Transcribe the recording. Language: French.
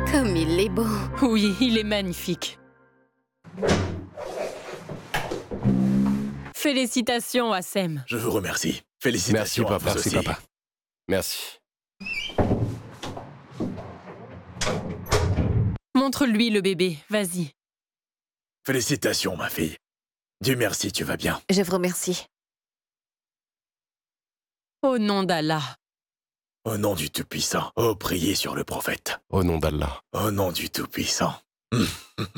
Comme il est beau. Oui, il est magnifique. Félicitations, Assem. Je vous remercie. Félicitations à vous Merci, aussi. papa. Merci. Montre-lui le bébé, vas-y. Félicitations, ma fille. Dieu merci, tu vas bien. Je vous remercie. Au nom d'Allah. Au nom du Tout-Puissant. Oh, priez sur le prophète. Au nom d'Allah. Au nom du Tout-Puissant.